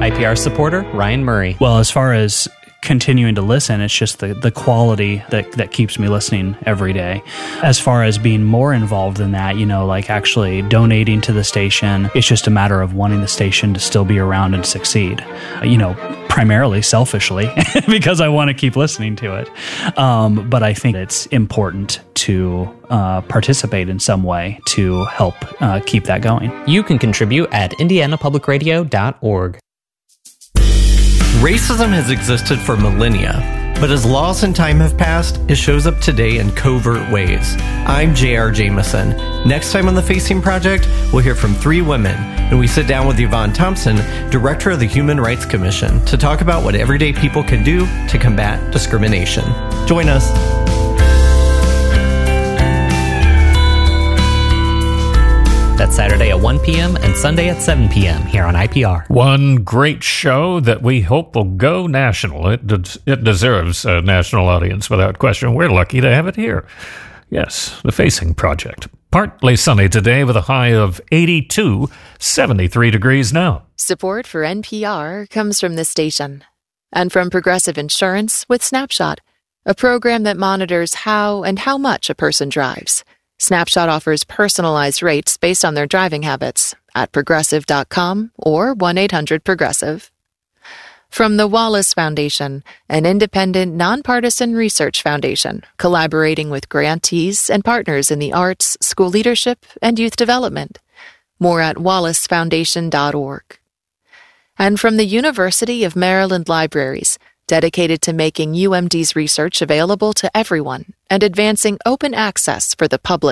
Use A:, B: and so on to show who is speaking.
A: IPR supporter Ryan Murray.
B: Well, as far as continuing to listen, it's just the quality that keeps me listening every day. As far as being more involved in that, like actually donating to the station, it's just a matter of wanting the station to still be around and succeed. Primarily selfishly because I want to keep listening to it. But I think it's important to participate in some way to help keep that going.
A: You can contribute at indianapublicradio.org.
C: Racism has existed for millennia, but as laws and time have passed, it shows up today in covert ways. I'm J.R. Jameson. Next time on The Facing Project, we'll hear from 3 women, and we sit down with Yvonne Thompson, Director of the Human Rights Commission, to talk about what everyday people can do to combat discrimination. Join us.
A: That's Saturday at 1 p.m. and Sunday at 7 p.m. here on IPR.
D: One great show that we hope will go national. It deserves a national audience without question. We're lucky to have it here. Yes, The Facing Project. Partly sunny today with a high of 82, 73 degrees now.
E: Support for NPR comes from this station and from Progressive Insurance with Snapshot, a program that monitors how and how much a person drives. Snapshot offers personalized rates based on their driving habits at Progressive.com or 1-800-PROGRESSIVE. From the Wallace Foundation, an independent, nonpartisan research foundation collaborating with grantees and partners in the arts, school leadership, and youth development. More at wallacefoundation.org. And from the University of Maryland Libraries, dedicated to making UMD's research available to everyone and advancing open access for the public.